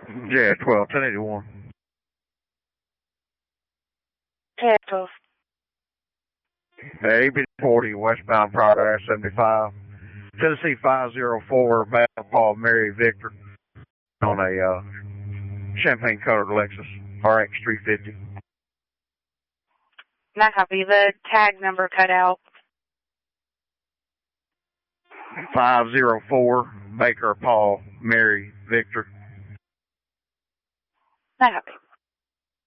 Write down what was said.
Yeah, 1081. Yeah, 12. AB40 westbound Pryor 75. Tennessee 504, Bad Paul Mary Victor on a champagne colored Lexus RX 350. Not copy. The tag number cut out. 504, Baker Paul Mary Victor. Not copy.